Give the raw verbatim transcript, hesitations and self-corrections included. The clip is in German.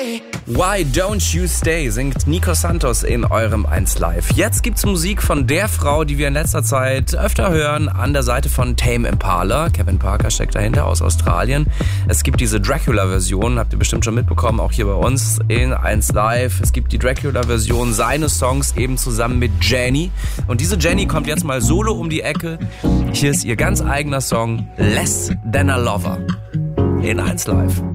Why Don't You Stay singt Nico Santos in eurem eins Live. Jetzt gibt's Musik von der Frau, die wir in letzter Zeit öfter hören, an der Seite von Tame Impala. Kevin Parker steckt dahinter aus Australien. Es gibt diese Dracula-Version, habt ihr bestimmt schon mitbekommen, auch hier bei uns in eins Live. Es gibt die Dracula-Version seines Songs eben zusammen mit Jenny. Und diese Jenny kommt jetzt mal solo um die Ecke. Hier ist ihr ganz eigener Song Less Than a Lover in eins Live.